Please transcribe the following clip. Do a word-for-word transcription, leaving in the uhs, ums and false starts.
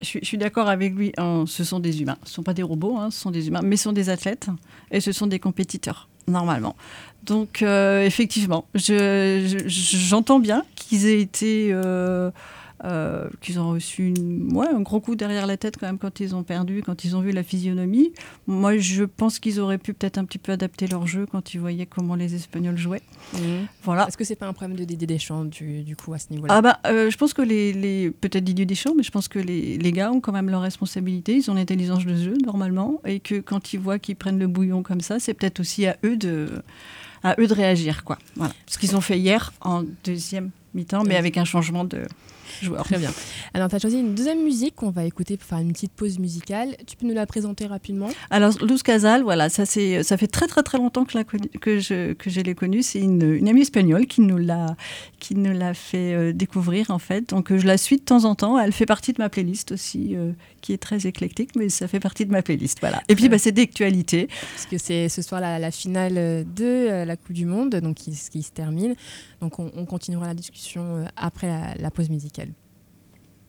Je suis, je suis d'accord avec lui, hein, ce sont des humains. Ce ne sont pas des robots, hein, ce sont des humains, mais ce sont des athlètes et ce sont des compétiteurs, normalement. Donc, euh, effectivement, je, je, j'entends bien qu'ils aient été... Euh, euh, qu'ils ont reçu une, ouais, un gros coup derrière la tête quand même quand ils ont perdu, quand ils ont vu la physionomie. Moi, je pense qu'ils auraient pu peut-être un petit peu adapter leur jeu quand ils voyaient comment les Espagnols jouaient. Mmh. Voilà. Est-ce que c'est pas un problème de Didier Deschamps du, du coup à ce niveau-là? Ah bah, euh, je pense que les, les peut-être Didier Deschamps, mais je pense que les, les gars ont quand même leur responsabilité. Ils ont l'intelligence de jeu normalement, et que quand ils voient qu'ils prennent le bouillon comme ça, c'est peut-être aussi à eux de à eux de réagir, quoi. Voilà. Ce qu'ils ont fait hier en deuxième mi-temps, mais avec un changement de joueur. Très bien. Alors, tu as choisi une deuxième musique qu'on va écouter pour faire une petite pause musicale. Tu peux nous la présenter rapidement? Alors, Luz Casal, voilà, ça, c'est, ça fait très très très longtemps que, la, que, je, que je l'ai connue. C'est une, une amie espagnole qui nous l'a, qui nous l'a fait euh, découvrir, en fait. Donc, euh, je la suis de temps en temps. Elle fait partie de ma playlist aussi, euh, qui est très éclectique, mais ça fait partie de ma playlist, voilà. Et puis, bah, c'est d'actualité. Parce que c'est ce soir la, la finale de euh, la Coupe du Monde, donc qui, qui se termine. Donc, on, on continuera la discussion euh, après la, la pause musicale.